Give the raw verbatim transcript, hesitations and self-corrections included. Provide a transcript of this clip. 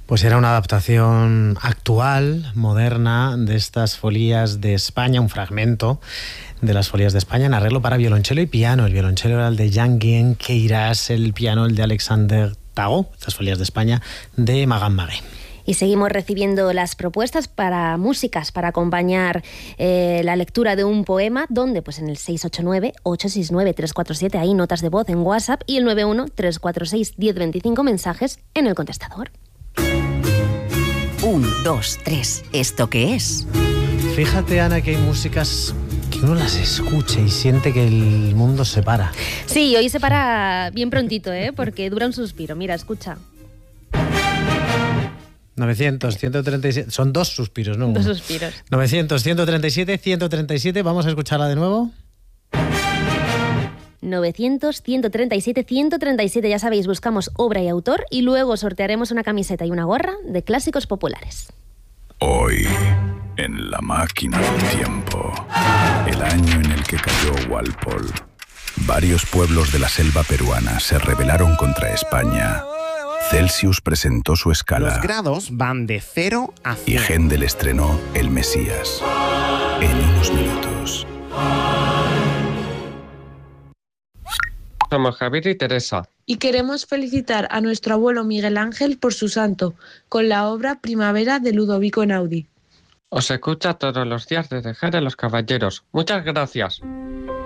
Pues era una adaptación actual, moderna, de estas folías de España, un fragmento de las folías de España en arreglo para violonchelo y piano. El violonchelo era el de Jean-Guyen Queyras, el piano el de Alexander Tago, estas folías de España de Magan Magué. Y seguimos recibiendo las propuestas para músicas para acompañar eh, la lectura de un poema, donde pues en el seis ocho nueve, ocho seis nueve, tres cuatro siete hay notas de voz en WhatsApp y el nueve uno, tres cuatro seis, uno cero dos cinco mensajes en el contestador. Un, dos, tres. ¿Esto qué es? Fíjate, Ana, que hay músicas que uno las escucha y siente que el mundo se para. Sí, hoy se para bien prontito, ¿eh? Porque dura un suspiro. Mira, escucha. novecientos, ciento treinta y siete, son dos suspiros, ¿no? Dos suspiros. novecientos, ciento treinta y siete, ciento treinta y siete, vamos a escucharla de nuevo. novecientos, ciento treinta y siete, ciento treinta y siete, ya sabéis, buscamos obra y autor y luego sortearemos una camiseta y una gorra de clásicos populares. Hoy, en la máquina del tiempo, el año en el que cayó Walpole, varios pueblos de la selva peruana se rebelaron contra España. Celsius presentó su escala. Los grados van de cero a cien. Y Händel estrenó El Mesías. En unos minutos. Somos Javier y Teresa. Y queremos felicitar a nuestro abuelo Miguel Ángel por su santo, con la obra Primavera de Ludovico Einaudi. Os escucha todos los días desde Jerez de los Caballeros. Muchas gracias.